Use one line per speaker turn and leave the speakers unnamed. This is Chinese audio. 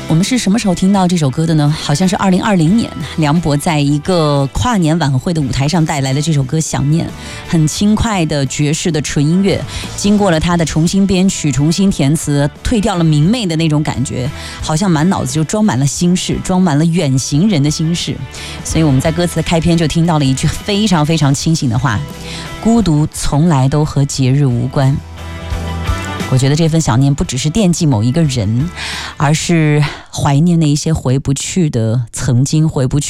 我们是什么时候听到这首歌的呢？好像是2020年，梁博在一个跨年晚会的舞台上带来的这首歌《想念》，很轻快的爵士的纯音乐，经过了他的重新编曲、重新填词，退掉了明媚的那种感觉，好像满脑子就装满了心事，装满了远行人的心事。所以我们在歌词的开篇就听到了一句非常非常清醒的话：孤独从来都和节日无关。我觉得这份想念不只是惦记某一个人，而是怀念那一些回不去的曾经，回不去